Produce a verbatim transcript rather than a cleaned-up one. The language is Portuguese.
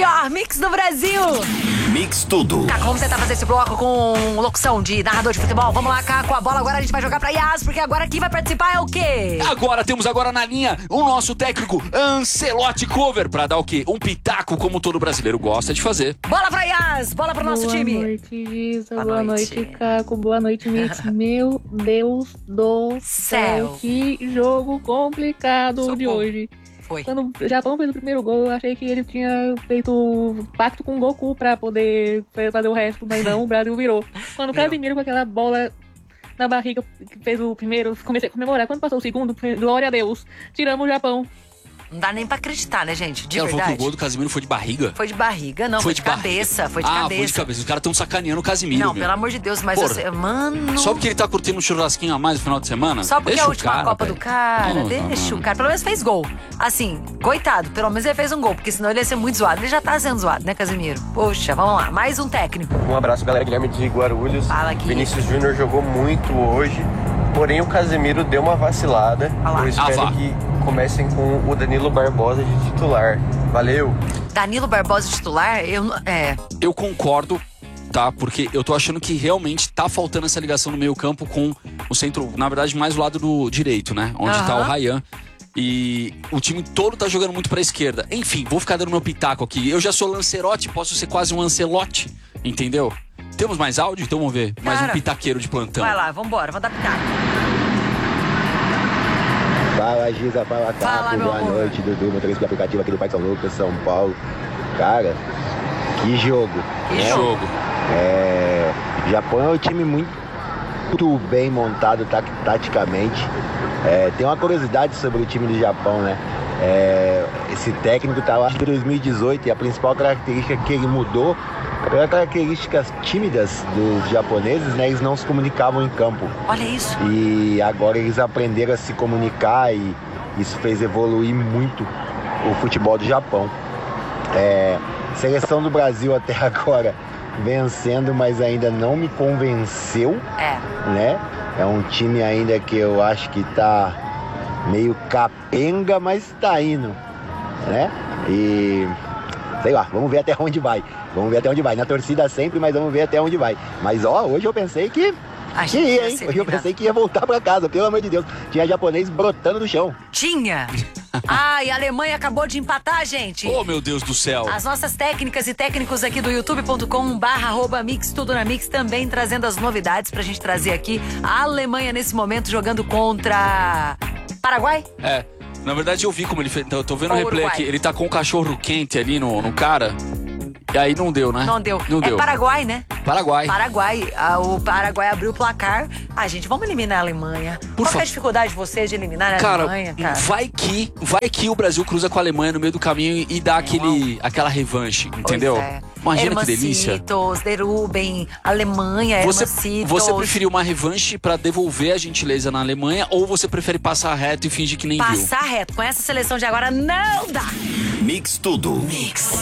melhor mix do Brasil. Mix Tudo. Caco, vamos tentar fazer esse bloco com locução de narrador de futebol. Vamos lá, Caco, a bola agora a gente vai jogar pra Yas, porque agora quem vai participar é o quê? Agora temos agora na linha o nosso técnico Ancelotti Cover pra dar o quê? Um pitaco como todo brasileiro gosta de fazer. Bola pra Yas, bola pro nosso boa time. Boa noite, Giza. Boa Boa noite. noite, Caco. Boa noite, Mix. Meu Deus do Céu. céu. Que jogo complicado Socorro. de hoje. Foi. Quando o Japão fez o primeiro gol, eu achei que ele tinha feito pacto com o Goku pra poder fazer o resto, mas não, o Brasil virou. Quando o Meu. Casemiro com aquela bola na barriga que fez o primeiro, comecei a comemorar. Quando passou o segundo, glória a Deus, tiramos o Japão. Não dá nem pra acreditar, né, gente? De Ela falou verdade. que o gol do Casemiro foi de barriga? Foi de barriga, não, foi, de, cabeça, barriga. foi de ah, cabeça. foi de cabeça. Os caras estão sacaneando o Casemiro, Não, meu. pelo amor de Deus, mas Porra. você, mano... Só porque ele tá curtindo um churrasquinho a mais no final de semana? Só porque Deixa é a o última cara, Copa velho. do cara, Não, deixa não, o cara. Pelo menos fez gol. Assim, coitado, pelo menos ele fez um gol, porque senão ele ia ser muito zoado. Ele já tá sendo zoado, né, Casemiro? Poxa, vamos lá, mais um técnico. Um abraço, galera. Guilherme de Guarulhos. Fala aqui. Vinícius Júnior jogou muito hoje, porém o Casemiro deu uma vacilada. Ah lá. Eu espero Ah, vá. que comecem com o Danilo Barbosa de titular. Valeu! Danilo Barbosa titular, eu não- é, Eu concordo, tá? Porque eu tô achando que realmente tá faltando essa ligação no meio campo com o centro, na verdade, mais do lado do direito, né? Onde tá Aham. o Ryan. E o time todo tá jogando muito pra esquerda. Enfim, vou ficar dando meu pitaco aqui. Eu já sou Lancerote, posso ser quase um Ancelotti, entendeu? Temos mais áudio? Então vamos ver. Mais Cara, um pitaqueiro de plantão. vai lá, vambora, vamos dar pitaco. Fala, Giza, fala, Fala, Caco, meu boa amor. noite, Dudu, motorista do aplicativo aqui do Parque São Lucas, São Paulo. Cara, que jogo. Que né? Jogo. É, o Japão é um time muito, muito bem montado ta- taticamente. É, tem uma curiosidade sobre o time do Japão, né? É, esse técnico tá lá em dois mil e dezoito e a principal característica que ele mudou pelas características tímidas dos japoneses, né? Eles não se comunicavam em campo. Olha isso. E agora eles aprenderam a se comunicar e isso fez evoluir muito o futebol do Japão. É, seleção do Brasil até agora vencendo, mas ainda não me convenceu, É, né? É um time ainda que eu acho que tá meio capenga, mas tá indo, né? E sei lá, vamos ver até onde vai. Vamos ver até onde vai. Na torcida sempre, mas vamos ver até onde vai. Mas ó, hoje eu pensei que a que gente ia, ia hein? ser Hoje eu eliminado. pensei que ia voltar pra casa, pelo amor de Deus. Tinha japonês brotando do chão. Tinha. Ai, a Alemanha acabou de empatar, gente. Oh, meu Deus do céu. As nossas técnicas e técnicos aqui do youtube ponto com barra arroba mix tudo na mix também trazendo as novidades pra gente trazer aqui. A Alemanha nesse momento jogando contra Paraguai? É. Na verdade, eu vi como ele fez. Eu tô vendo o Ou replay Uruguai. aqui. Ele tá com o cachorro quente ali no, no cara. E aí não deu, né? Não deu. Não é deu. Paraguai, né? Paraguai. Paraguai. Ah, o Paraguai abriu o placar. Ah, gente, vamos eliminar a Alemanha. Qual que é favor. a dificuldade de você de eliminar a Cara, Alemanha, cara? vai que vai que o Brasil cruza com a Alemanha no meio do caminho e dá aquele, aquela revanche, entendeu? Pois é. Imagina que delícia. Hermancitos, derrubem, Alemanha, Você, Hermancitos. você preferiu uma revanche pra devolver a gentileza na Alemanha ou você prefere passar reto e fingir que nem viu? Passar reto. Com essa seleção de agora, não dá. Mix Tudo. Mix.